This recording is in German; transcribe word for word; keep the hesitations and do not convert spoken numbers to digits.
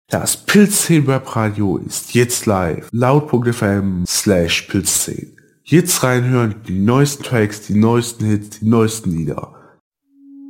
Das Pilzzehn Webradio ist jetzt live. Laut.fm slash Pilzzehn. Jetzt reinhören, die neuesten Tracks, die neuesten Hits, die neuesten Lieder.